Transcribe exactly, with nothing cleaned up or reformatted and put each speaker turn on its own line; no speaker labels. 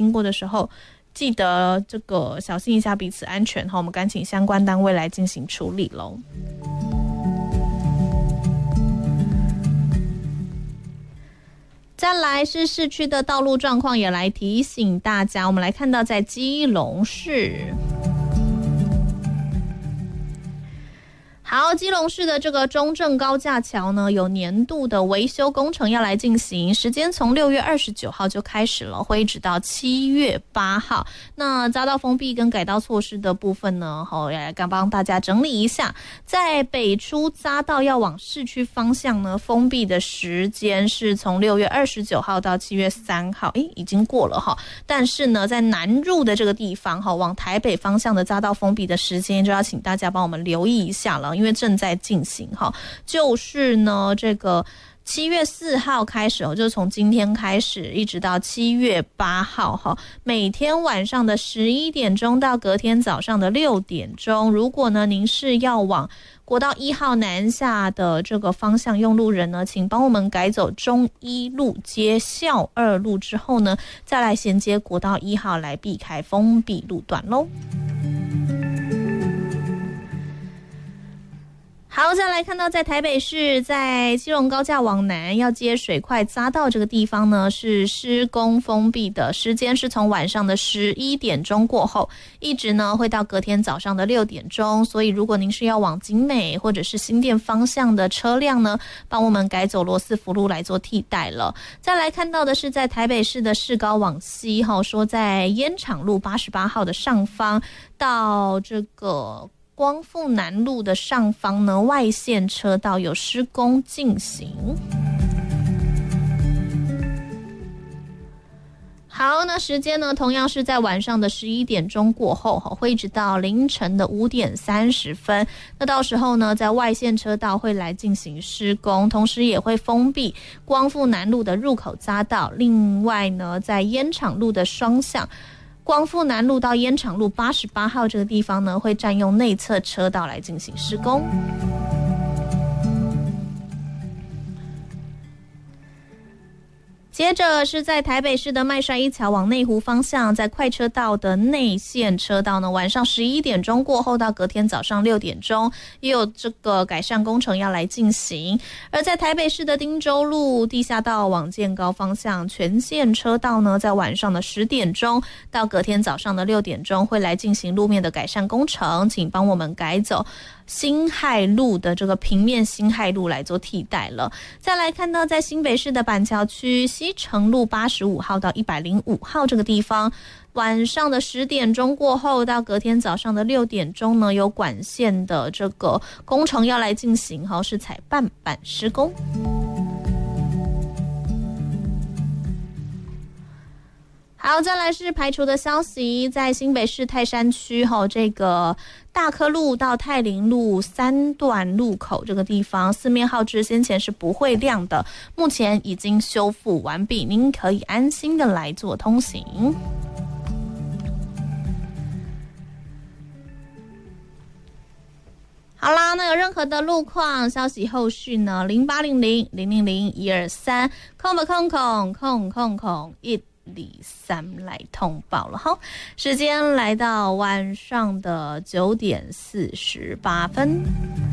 经过的时候，记得这个小心一下彼此安全，我们赶请相关单位来进行处理咯。再来是市区的道路状况，也来提醒大家。我们来看到在基隆市，好，基隆市的这个中正高架桥呢，有年度的维修工程要来进行，时间从六月二十九号就开始了，会一直到七月八号。那匝道封闭跟改道措施的部分呢，好，也刚帮大家整理一下。在北出匝道要往市区方向呢，封闭的时间是从六月二十九号到七月三号，诶，已经过了哈。但是呢，在南入的这个地方哈，往台北方向的匝道封闭的时间，就要请大家帮我们留意一下了。因为正在进行哈，就是呢，这个七月四号开始哦，就是从今天开始一直到七月八号哈，每天晚上的十一点钟到隔天早上的六点钟，如果呢您是要往国道一号南下的这个方向用路人呢，请帮我们改走中一路接孝二路之后呢，再来衔接国道一号来避开封闭路段咯。好，再来看到在台北市，在基隆高架往南要接水块匝道这个地方呢，是施工封闭的，时间是从晚上的十一点钟过后，一直呢会到隔天早上的六点钟。所以如果您是要往景美或者是新店方向的车辆呢，帮我们改走罗斯福路来做替代了。再来看到的是在台北市的市高往西，说在烟厂路八十八号的上方到这个光复南路的上方呢，外线车道有施工进行。好，那时间呢，同样是在晚上的十一点钟过后，会一直到凌晨的五点三十分。那到时候呢，在外线车道会来进行施工，同时也会封闭光复南路的入口匝道。另外呢，在烟厂路的双向，光复南路到烟厂路八十八号这个地方呢，会占用内侧车道来进行施工。接着是在台北市的麦帅一桥往内湖方向，在快车道的内线车道呢，晚上十一点钟过后到隔天早上六点钟，也有这个改善工程要来进行。而在台北市的汀州路地下道往建高方向，全线车道呢，在晚上的十点钟到隔天早上的六点钟会来进行路面的改善工程，请帮我们改走辛亥路的这个平面辛亥路来做替代了。再来看到在新北市的板桥区西城路八十五号到一百零五号这个地方，晚上的十点钟过后到隔天早上的六点钟呢，有管线的这个工程要来进行，是采半板施工。好，再来是排除的消息，在新北市泰山区吼，这个大科路到泰林路三段路口这个地方，四面号志先前是不会亮的，目前已经修复完毕，您可以安心的来做通行。好啦，那有任何的路况消息后续呢，零八零零零零零一二三空不空空空空空一里三来通报了哈，时间来到晚上的九点四十八分。